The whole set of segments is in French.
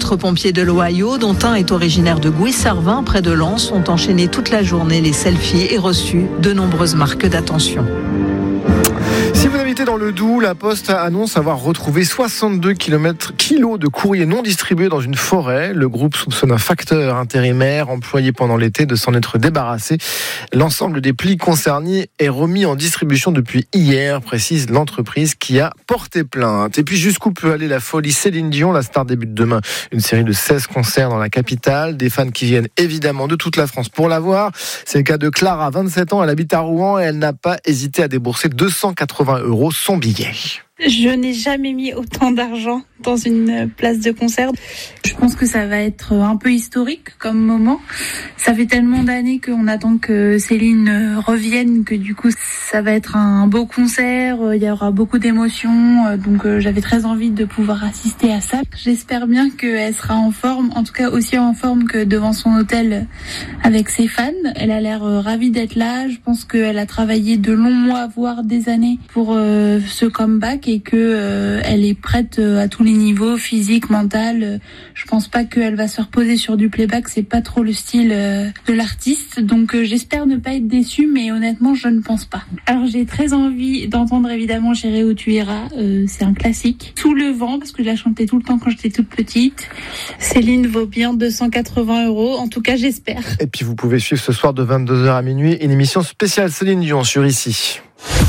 4 pompiers de l'Ohio, dont un est originaire de Gouy-Sarvin, près de Lens, ont enchaîné toute la journée les selfies et reçu de nombreuses marques d'attention. Si vous habitez dans le Doubs, la Poste annonce avoir retrouvé 62 kilos de courrier non distribués dans une forêt. Le groupe soupçonne un facteur intérimaire employé pendant l'été de s'en être débarrassé. L'ensemble des plis concernés est remis en distribution depuis hier, précise l'entreprise qui a porté plainte. Et puis jusqu'où peut aller la folie Céline Dion? La star débute demain une série de 16 concerts dans la capitale. Des fans qui viennent évidemment de toute la France pour la voir. C'est le cas de Clara, 27 ans, elle habite à Rouen et elle n'a pas hésité à débourser 280 € son billet. Je n'ai jamais mis autant d'argent dans une place de concert. Je pense que ça va être un peu historique comme moment. Ça fait tellement d'années qu'on attend que Céline revienne que du coup ça va être un beau concert. Il y aura beaucoup d'émotions, donc j'avais très envie de pouvoir assister à ça. J'espère bien qu'elle sera en forme, en tout cas aussi en forme que devant son hôtel avec ses fans. Elle a l'air ravie d'être là. Je pense qu'elle a travaillé de longs mois, voire des années pour ce comeback. Et que elle est prête à tous les niveaux, physique, mental. Je pense pas qu'elle va se reposer sur du playback, c'est pas trop le style de l'artiste. Donc j'espère ne pas être déçue, mais honnêtement je ne pense pas. Alors j'ai très envie d'entendre évidemment J'irai où tu iras, c'est un classique. Sous le vent, parce que je la chantais tout le temps quand j'étais toute petite. Céline vaut bien 280 €, en tout cas j'espère. Et puis vous pouvez suivre ce soir de 22h à minuit une émission spéciale Céline Dion sur Ici.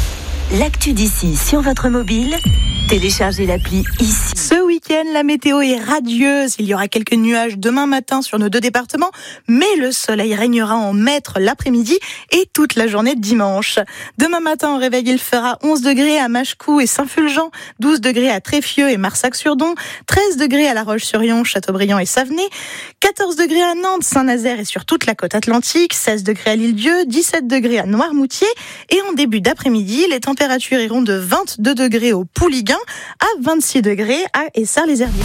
L'actu d'ici sur votre mobile, téléchargez l'appli Ici. Ce week-end, la météo est radieuse. Il y aura quelques nuages demain matin sur nos 2 départements, mais le soleil régnera en maître l'après-midi et toute la journée de dimanche. Demain matin, au réveil, il fera 11 degrés à Mâchecou et Saint-Fulgent, 12 degrés à Tréfieux et Marsac-sur-Don, 13 degrés à La Roche-sur-Yon, Châteaubriand et Savenay, 14 degrés à Nantes, Saint-Nazaire et sur toute la côte atlantique, 16 degrés à l'Île-Dieu, 17 degrés à Noirmoutier et en début d'après-midi, les températures iront de 22 degrés au Pouliguen à 26 degrés à Essart-les-Herbiers.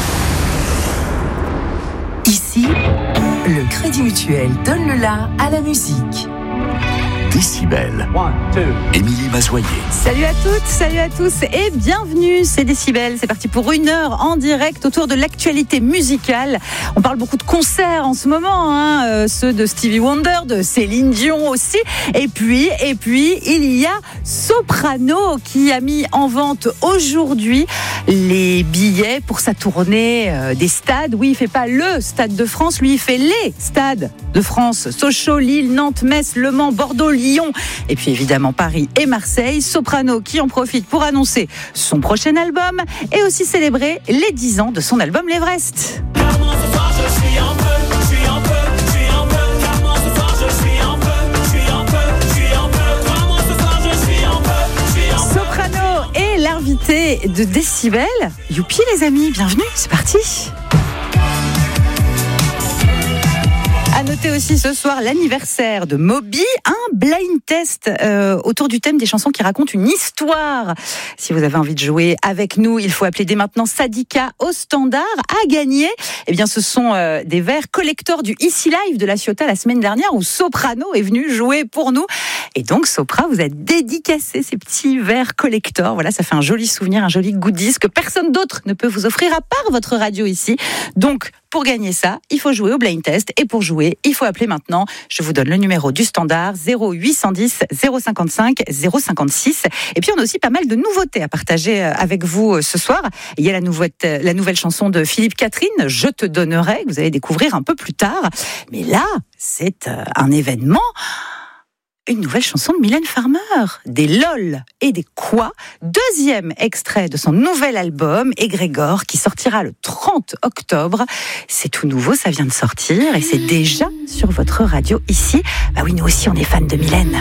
Ici, le Crédit Mutuel donne le la à la musique. Décibel. Émilie Mazoyer. Salut à toutes, salut à tous et bienvenue, c'est Décibel. C'est parti pour 1 heure en direct autour de l'actualité musicale. On parle beaucoup de concerts en ce moment, ceux de Stevie Wonder, de Céline Dion aussi. Et puis, il y a Soprano qui a mis en vente aujourd'hui les billets pour sa tournée des stades. Oui, il fait pas le Stade de France, lui il fait les stades de France. Sochaux, Lille, Nantes, Metz, Le Mans, Bordeaux, Lyon et puis évidemment Paris et Marseille. Soprano qui en profite pour annoncer son prochain album et aussi célébrer les 10 ans de son album L'Everest. Soprano est l'invité de Décibel. Youpi les amis, bienvenue, c'est parti. À noter aussi ce soir l'anniversaire de Moby, un blind test autour du thème des chansons qui racontent une histoire. Si vous avez envie de jouer avec nous, il faut appeler dès maintenant Sadika au standard. À gagner, eh bien, ce sont des verres collector du Ici Live de la Ciotat la semaine dernière où Soprano est venu jouer pour nous. Et donc Sopra vous a dédicacé ces petits verres collector. Voilà, ça fait un joli souvenir, un joli goodies que personne d'autre ne peut vous offrir à part votre radio ici. Donc, pour gagner ça, il faut jouer au blind test. Et pour jouer, il faut appeler maintenant. Je vous donne le numéro du standard 0810 055 056. Et puis on a aussi pas mal de nouveautés à partager avec vous ce soir. Il y a la nouvelle chanson de Philippe Catherine, Je te donnerai, que vous allez découvrir un peu plus tard. Mais là, c'est un événement. Une nouvelle chanson de Mylène Farmer, des LOL et des Quoi. 2e extrait de son nouvel album, Égrégore, qui sortira le 30 octobre. C'est tout nouveau, ça vient de sortir et c'est déjà sur votre radio ici. Bah oui, nous aussi on est fans de Mylène.